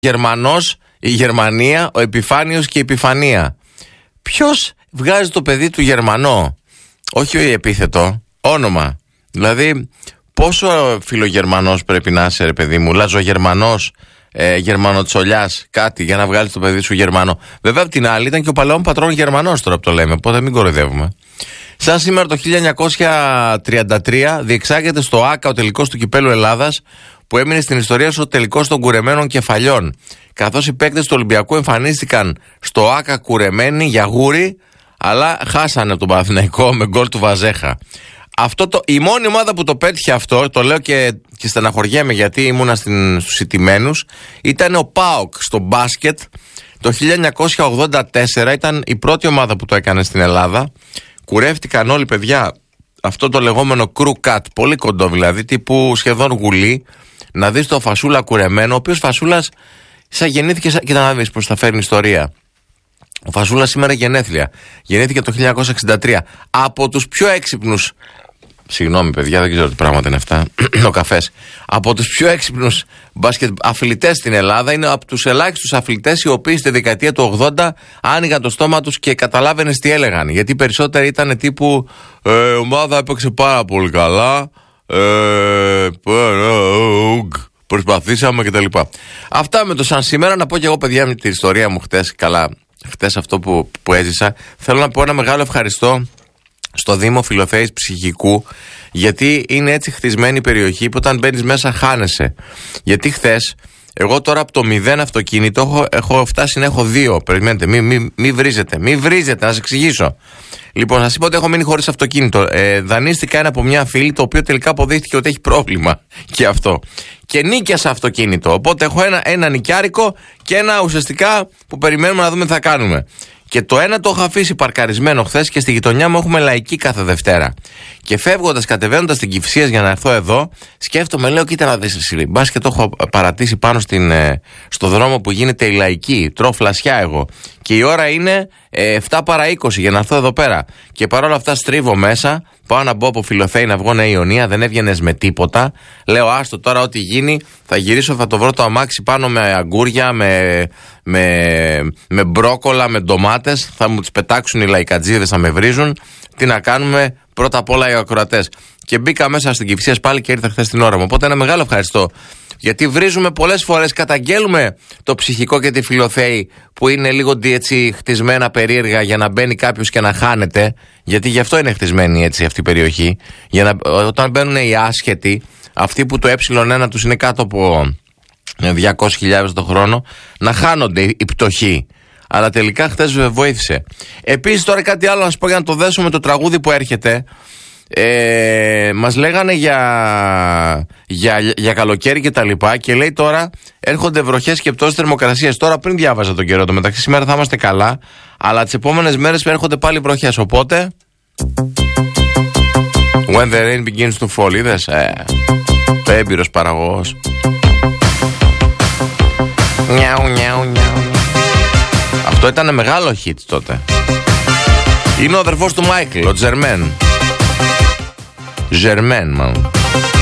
Γερμανός, η Γερμανία, ο Επιφάνιος και η Επιφανία. Ποιος βγάζει το παιδί του Γερμανό? Όχι επίθετο, όνομα. Δηλαδή, πόσο φιλογερμανός πρέπει να είσαι, ρε παιδί μου, λαζογερμανός, γερμανοτσολιάς, κάτι για να βγάλεις το παιδί σου Γερμανό. Βέβαια, απ' την άλλη, ήταν και ο παλαιόν πατρόν Γερμανός τώρα που το λέμε, οπότε μην κοροϊδεύουμε. Σαν σήμερα το 1933 διεξάγεται στο ΆΚΑ ο τελικός του Κυπέλλου Ελλάδας, που έμεινε στην ιστορία ως ο τελικός των κουρεμένων κεφαλιών. Καθώς οι παίκτες του Ολυμπιακού εμφανίστηκαν στο ΆΚΑ κουρεμένοι για γούρι, αλλά χάσανε τον Παναθηναϊκό με γκολ του Βαζέχα. Η μόνη ομάδα που το πέτυχε αυτό, το λέω και στεναχωριέμαι γιατί ήμουνα στους ηττημένους, ήταν ο ΠΑΟΚ στο μπάσκετ. Το 1984 ήταν η πρώτη ομάδα που το έκανε στην Ελλάδα. Κουρεύτηκαν όλοι, παιδιά, αυτό το λεγόμενο crew cut, πολύ κοντό δηλαδή, τύπου σχεδόν γουλή, να δεις το Φασούλα κουρεμένο, ο οποίος Φασούλας σαν γεννήθηκε, κοίτα να δεις πως θα φέρνει ιστορία. Ο Φασούλας σήμερα γενέθλια. Γεννήθηκε το 1963. Από τους πιο έξυπνους, συγγνώμη παιδιά, δεν ξέρω τι πράγματα είναι αυτά, ο καφές. Από τους πιο έξυπνους μπάσκετ αθλητές στην Ελλάδα, είναι από τους ελάχιστους αθλητές οι οποίοι στη δεκαετία του 80 άνοιγαν το στόμα τους και καταλάβαινες τι έλεγαν. Γιατί περισσότεροι ήταν τύπου ομάδα έπαιξε πάρα πολύ καλά, προσπαθήσαμε κτλ. Αυτά με το σαν σήμερα. Να πω και εγώ, παιδιά, με την ιστορία μου χτες. Καλά, χτες αυτό που έζησα. Θέλω να πω ένα μεγάλο ευχαριστώ στο Δήμο Φιλοθέης Ψυχικού, γιατί είναι έτσι χτισμένη η περιοχή που όταν μπαίνεις μέσα χάνεσαι. Γιατί χθες, εγώ τώρα από το 0 αυτοκίνητο έχω φτάσει να έχω 2. Περιμένετε, μη βρίζετε, να σας εξηγήσω. Λοιπόν, σας είπα ότι έχω μείνει χωρίς αυτοκίνητο. Δανείστηκα ένα από μια φίλη, το οποίο τελικά αποδείχθηκε ότι έχει πρόβλημα και αυτό. Και νίκιασα αυτοκίνητο. Οπότε έχω ένα νοικιάρικο και ένα ουσιαστικά που περιμένουμε να δούμε τι θα κάνουμε. Και το ένα το έχω αφήσει παρκαρισμένο χθες και στη γειτονιά μου έχουμε λαϊκή κάθε Δευτέρα. Και φεύγοντας, κατεβαίνοντας την Κυφσίας για να έρθω εδώ, σκέφτομαι, λέω, κοίτα να δεις εσύ, μπας και το έχω παρατήσει πάνω στο δρόμο που γίνεται η λαϊκή. Τρώω φλασιά εγώ. Και η ώρα είναι 7 παρά 20 για να έρθω εδώ πέρα. Και παρόλα αυτά στρίβω μέσα, πάω να μπω από Φιλοθέη να βγω Νέα Ιωνία, δεν έβγαινες με τίποτα. Λέω, άστο τώρα, ό,τι γίνει, θα γυρίσω, θα το βρω το αμάξι πάνω με αγκούρια, με μπρόκολα, με ντομάτες. Θα μου τις πετάξουν οι λαϊκατζίδες, θα με βρίζουν. Τι να κάνουμε, πρώτα απ' όλα οι ακροατές. Και μπήκα μέσα στην Κυφσίας πάλι και ήρθα χθες την ώρα μου. Οπότε ένα μεγάλο ευχαριστώ. Γιατί βρίζουμε πολλές φορές, καταγγέλουμε το Ψυχικό και τη Φιλοθέη που είναι λίγο έτσι χτισμένα περίεργα για να μπαίνει κάποιος και να χάνεται. Γιατί γι' αυτό είναι χτισμένη έτσι αυτή η περιοχή. Όταν μπαίνουν οι άσχετοι, αυτοί που το ε1 τους είναι κάτω από 200.000 το χρόνο, να χάνονται οι πτωχοί. Αλλά τελικά χθες βοήθησε. Επίσης τώρα κάτι άλλο να σας πω για να το δέσω με το τραγούδι που έρχεται. Μας λέγανε για καλοκαίρι και τα λοιπά, και λέει τώρα έρχονται βροχές και πτώσεις θερμοκρασίας. Τώρα πριν διάβαζα τον καιρό, το μεταξύ σήμερα θα είμαστε καλά, αλλά τις επόμενες μέρες έρχονται πάλι βροχές, οπότε when the rain begins to fall, είδες, έμπειρος παραγωγός. Νιάου. Αυτό ήταν μεγάλο hit τότε. Είναι ο αδερφός του Μάικλ, ο Τζερμέν μάλλον.